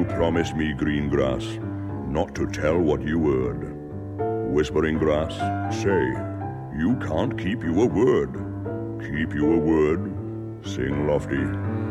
You promised me, green grass, not to tell what you heard. Whispering grass, say, you can't keep your word. Keep your word, sing lofty.